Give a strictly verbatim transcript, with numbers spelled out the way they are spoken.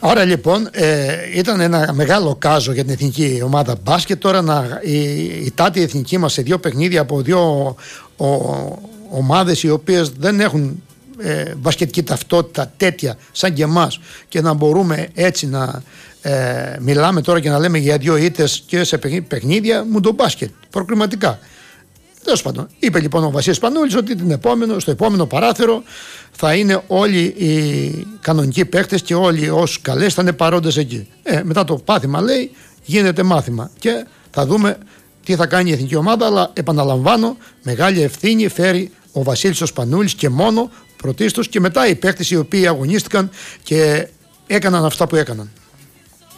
Άρα λοιπόν ε, ήταν ένα μεγάλο κάζο για την εθνική ομάδα μπάσκετ. Τώρα να, η, η τάτη εθνική μας σε δύο παιχνίδια από δύο ο, ομάδες οι οποίες δεν έχουν ε, μπασκετική ταυτότητα τέτοια σαν και εμάς, και να μπορούμε έτσι να ε, μιλάμε τώρα και να λέμε για δύο ήττες και σε παιχνίδια μου το μπάσκετ προκριματικά. Τέλος πάντων, είπε λοιπόν ο Βασίλης Σπανούλης ότι την επόμενο, στο επόμενο παράθυρο θα είναι όλοι οι κανονικοί παίκτες και όλοι όσους καλές θα είναι παρόντες εκεί. Ε, μετά το πάθημα, λέει, γίνεται μάθημα και θα δούμε τι θα κάνει η εθνική ομάδα. Αλλά επαναλαμβάνω, μεγάλη ευθύνη φέρει ο Βασίλης ο Σπανούλης και μόνο πρωτίστως, και μετά οι παίκτες οι οποίοι αγωνίστηκαν και έκαναν αυτά που έκαναν.